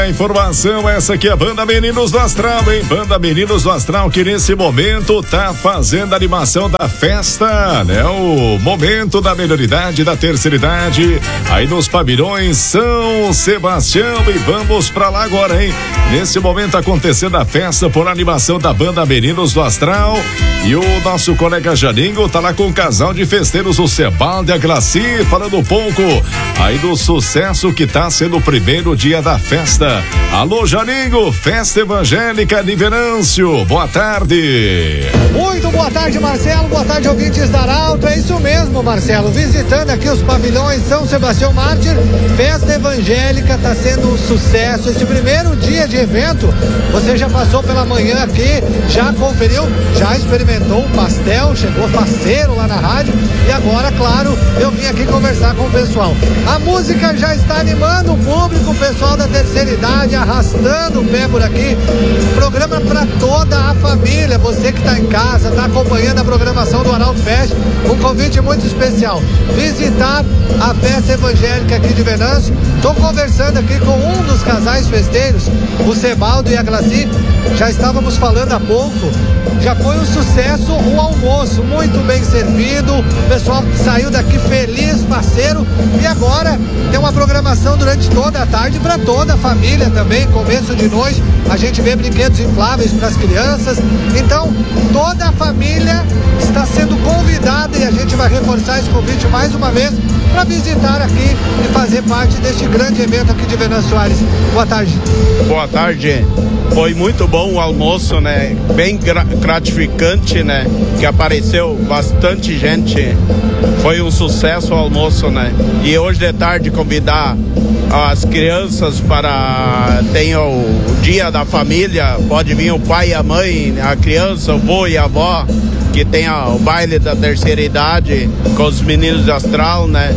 A informação essa aqui é a Banda Meninos do Astral, hein? Banda Meninos do Astral que nesse momento tá fazendo a animação da festa, né? O momento da melhoridade, da terceira idade, aí nos pavilhões São Sebastião, e vamos pra lá agora, hein? Nesse momento acontecendo a festa por animação da Banda Meninos do Astral, e o nosso colega Janingo tá lá com o casal de festeiros, o Sebaldo e a Glaci, falando um pouco aí do sucesso que tá sendo o primeiro dia da festa. Alô, Janingo, Festa Evangélica de Venâncio, boa tarde. Muito boa tarde, Marcelo, boa tarde, ouvintes da Arauto. É isso mesmo, Marcelo, visitando aqui os pavilhões São Sebastião Mártir, Festa Evangélica tá sendo um sucesso. Esse primeiro dia de evento, você já passou pela manhã aqui, já conferiu, já experimentou o pastel, chegou faceiro lá na rádio, e agora, claro, eu vim aqui conversar com o pessoal. A música já está animando o público, o pessoal da terceira idade arrastando o pé por aqui. Programa para toda a família. Você que está em casa, está acompanhando a programação do Arauto Fest, um convite muito especial: visitar a Festa Evangélica aqui de Venâncio. Estou conversando aqui com um dos casais festeiros, o Sebaldo e a Glaci. Já estávamos falando há pouco, já foi um sucesso o almoço, muito bem servido, o pessoal saiu daqui feliz, parceiro, e agora tem uma programação durante toda a tarde para toda a família também. Começo de noite a gente vê brinquedos infláveis para as crianças, então toda a família está sendo convidada, e a gente vai reforçar esse convite mais uma vez para visitar aqui e fazer parte deste grande evento aqui de Venâncio Soares. Boa tarde. Boa tarde. Foi muito bom o almoço, né? Bem gratificante, né? Que apareceu bastante gente. Foi um sucesso o almoço, né? E hoje de tarde convidar as crianças para... Tem o dia da família, pode vir o pai e a mãe, a criança, o vô e a avó, que tem o baile da terceira idade com os meninos de Astral, né?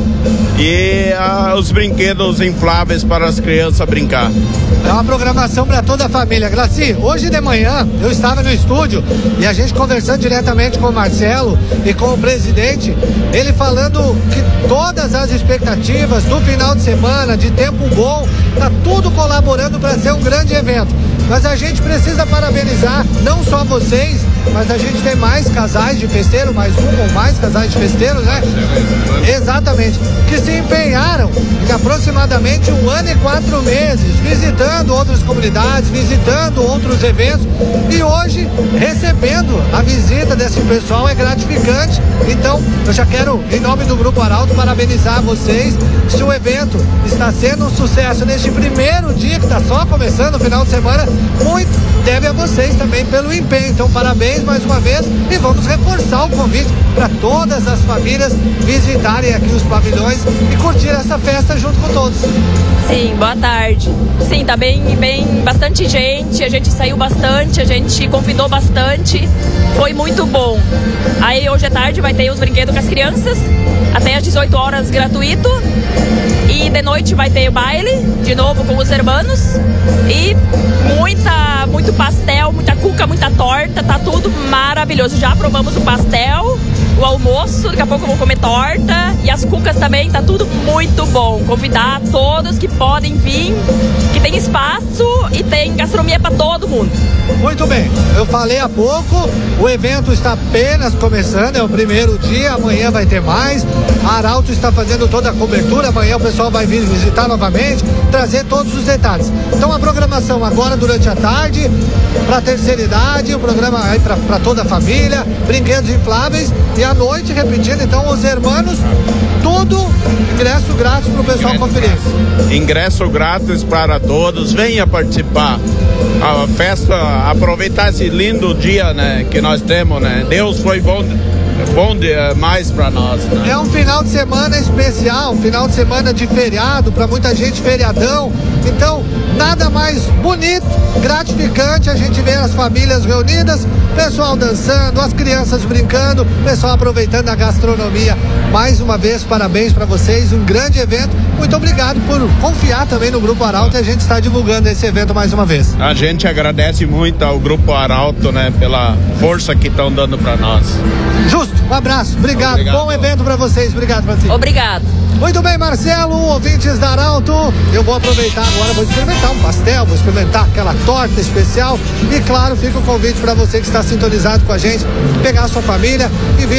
E os brinquedos infláveis para as crianças brincar. É uma programação para toda a família. Glaci, hoje de manhã eu estava no estúdio e a gente conversando diretamente com o Marcelo e com o presidente, ele falando que todas as expectativas do final de semana, de tempo bom, tá tudo colaborando para ser um grande evento. Mas a gente precisa parabenizar não só vocês, mas a gente tem mais casais de festeiro, mais um ou mais casais de festeiros, né? Exatamente, que se empenharam em aproximadamente 1 ano e 4 meses, visitando outras comunidades, visitando outros eventos, e hoje recebendo a visita desse pessoal é gratificante. Então eu já quero, em nome do Grupo Arauto, parabenizar vocês. Se o evento está sendo um sucesso neste primeiro dia, que está só começando o final de semana, muito deve a vocês também pelo empenho. Então parabéns mais uma vez, e vamos reforçar o convite para todas as famílias visitarem aqui os pavilhões e curtir essa festa junto com todos. Sim, boa tarde. Sim, tá bem bastante gente, a gente saiu bastante, a gente convidou bastante, foi muito bom. Aí hoje à tarde vai ter os brinquedos com as crianças, até às 18 horas gratuito, e de noite vai ter o baile, de novo com os hermanos, e muito pastel, muita cuca, muita torta, tá tudo maravilhoso. Já provamos o pastel, o almoço, daqui a pouco vamos comer torta, e as cucas também, tá tudo muito bom. Convidar todos que podem vir, que tem espaço e tem gastronomia para todo mundo. Muito bem, eu falei há pouco, o evento está apenas começando, é o primeiro dia, amanhã vai ter mais. A Arauto está fazendo toda a cobertura, amanhã o pessoal vai vir visitar novamente, trazer todos os detalhes. Então a programação agora durante a tarde, para a terceira idade, o programa aí para toda a família, brinquedos infláveis, e à noite, repetindo, então, os hermanos, tudo ingresso grátis para o pessoal conferir. Ingresso grátis para todos, venha participar. A festa, aproveitar esse lindo dia, né, que nós temos, né? Deus foi bom demais para nós, né? É um final de semana especial, um final de semana de feriado, para muita gente feriadão. Então, nada mais bonito, gratificante a gente ver as famílias reunidas, pessoal dançando, as crianças brincando, pessoal aproveitando a gastronomia. Mais uma vez, parabéns para vocês, um grande evento. Muito obrigado por confiar também no Grupo Arauto, e a gente está divulgando esse evento mais uma vez. A gente agradece muito ao Grupo Arauto, né, pela força que estão dando para nós. Justo, um abraço, obrigado. Bom evento para vocês, obrigado, Francisco. Obrigado. Muito bem, Marcelo, ouvintes da Arauto, eu vou aproveitar agora, vou experimentar um pastel, vou experimentar aquela torta especial e claro, fica o convite para você que está sintonizado com a gente, pegar a sua família e vir